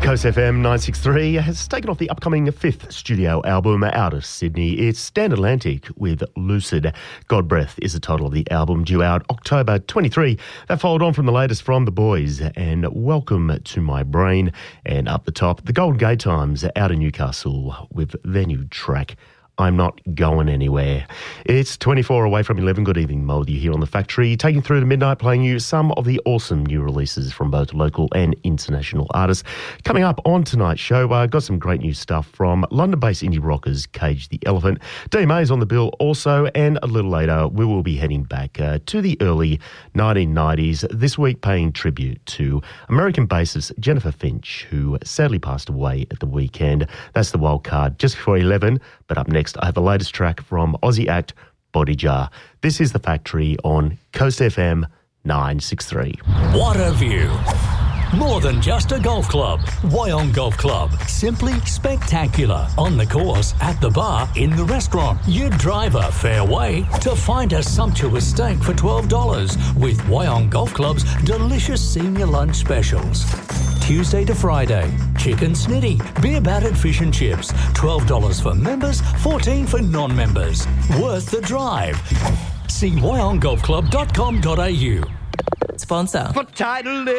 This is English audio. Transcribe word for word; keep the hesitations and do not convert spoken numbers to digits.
Coast F M nine sixty-three has taken off the upcoming fifth studio album out of Sydney. It's Stand Atlantic with Lucid. God Breath is the title of the album, due out October twenty-third. That followed on from the latest from The Boys and Welcome to My Brain. And up the top, the Golden Gate Times out of Newcastle with their new track, I'm Not Going Anywhere. It's twenty-four away from eleven. Good evening, Mo. You're here on The Factory, taking through to midnight, playing you some of the awesome new releases from both local and international artists. Coming up on tonight's show, uh, got some great new stuff from London-based indie rockers Cage the Elephant. D M A's on the bill also, and a little later we will be heading back uh, to the early nineteen nineties, this week paying tribute to American bassist Jennifer Finch, who sadly passed away at the weekend. That's the wild card just before eleven, but up next I have the latest track from Aussie act Body Jar. This is The Factory on Coast F M nine sixty-three. What a view! More than just a golf club. Wyong Golf Club. Simply spectacular. On the course, at the bar, in the restaurant. You drive a fair way to find a sumptuous steak for twelve dollars with Wyong Golf Club's delicious senior lunch specials. Tuesday to Friday, chicken snitty, beer battered fish and chips. twelve dollars for members, fourteen dollars for non-members. Worth the drive. See wyong golf club dot com dot a u. Sponsor. For title